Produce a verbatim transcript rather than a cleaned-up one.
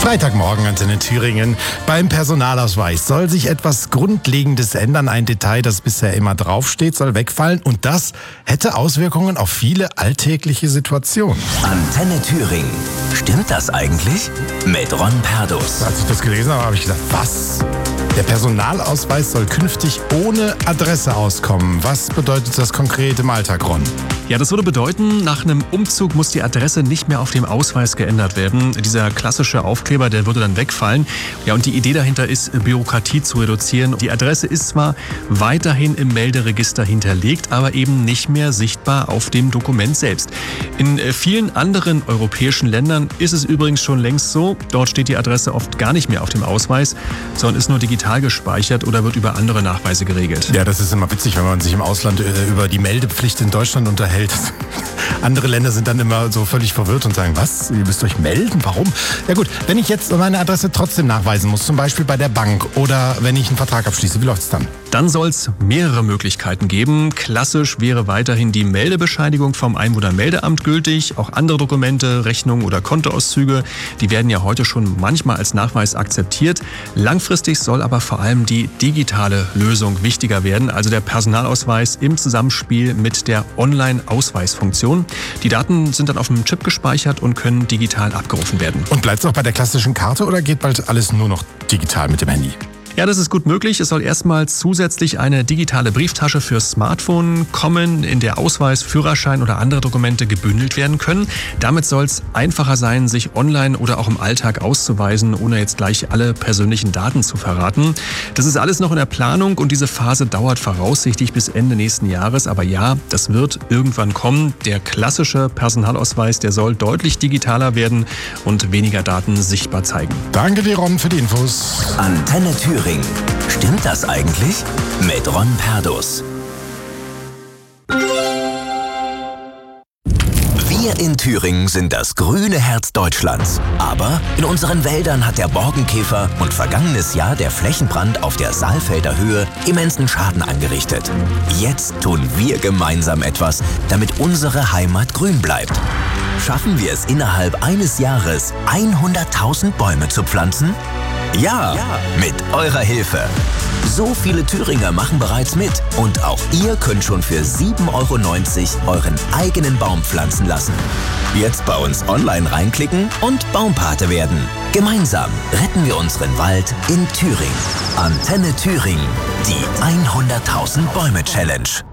Freitagmorgen, Antenne Thüringen. Beim Personalausweis soll sich etwas Grundlegendes ändern. Ein Detail, das bisher immer draufsteht, soll wegfallen. Und das hätte Auswirkungen auf viele alltägliche Situationen. Antenne Thüringen. Stimmt das eigentlich? Mit Ron Perdus. Als ich das gelesen habe, habe ich gedacht, was? Der Personalausweis soll künftig ohne Adresse auskommen. Was bedeutet das konkret im Alltag, Ron? Ja, das würde bedeuten, nach einem Umzug muss die Adresse nicht mehr auf dem Ausweis geändert werden. Dieser klassische Aufkleber, der würde dann wegfallen. Ja, und die Idee dahinter ist, Bürokratie zu reduzieren. Die Adresse ist zwar weiterhin im Melderegister hinterlegt, aber eben nicht mehr sichtbar auf dem Dokument selbst. In vielen anderen europäischen Ländern ist es übrigens schon längst so. Dort steht die Adresse oft gar nicht mehr auf dem Ausweis, sondern ist nur digital gespeichert oder wird über andere Nachweise geregelt. Ja, das ist immer witzig, wenn man sich im Ausland über die Meldepflicht in Deutschland unterhält. Andere Länder sind dann immer so völlig verwirrt und sagen, was, ihr müsst euch melden, warum? Ja gut, wenn ich jetzt meine Adresse trotzdem nachweisen muss, zum Beispiel bei der Bank oder wenn ich einen Vertrag abschließe, wie läuft's dann? Dann soll es mehrere Möglichkeiten geben. Klassisch wäre weiterhin die Meldebescheinigung vom Einwohnermeldeamt gültig. Auch andere Dokumente, Rechnungen oder Kontoauszüge, die werden ja heute schon manchmal als Nachweis akzeptiert. Langfristig soll aber vor allem die digitale Lösung wichtiger werden, also der Personalausweis im Zusammenspiel mit der Online-Ausweisfunktion. Die Daten sind dann auf einem Chip gespeichert und können digital abgerufen werden. Und bleibt es auch bei der klassischen Karte oder geht bald alles nur noch digital mit dem Handy? Ja, das ist gut möglich. Es soll erstmals zusätzlich eine digitale Brieftasche fürs Smartphone kommen, in der Ausweis, Führerschein oder andere Dokumente gebündelt werden können. Damit soll es einfacher sein, sich online oder auch im Alltag auszuweisen, ohne jetzt gleich alle persönlichen Daten zu verraten. Das ist alles noch in der Planung und diese Phase dauert voraussichtlich bis Ende nächsten Jahres. Aber ja, das wird irgendwann kommen. Der klassische Personalausweis, der soll deutlich digitaler werden und weniger Daten sichtbar zeigen. Danke dir, Ron, für die Infos. Antenne Thüringen. Stimmt das eigentlich? Mit Ron Perdus. Wir in Thüringen sind das grüne Herz Deutschlands. Aber in unseren Wäldern hat der Borkenkäfer und vergangenes Jahr der Flächenbrand auf der Saalfelder Höhe immensen Schaden angerichtet. Jetzt tun wir gemeinsam etwas, damit unsere Heimat grün bleibt. Schaffen wir es innerhalb eines Jahres, hunderttausend Bäume zu pflanzen? Ja, mit eurer Hilfe. So viele Thüringer machen bereits mit und auch ihr könnt schon für sieben Euro neunzig euren eigenen Baum pflanzen lassen. Jetzt bei uns online reinklicken und Baumpate werden. Gemeinsam retten wir unseren Wald in Thüringen. Antenne Thüringen, die hunderttausend Bäume Challenge.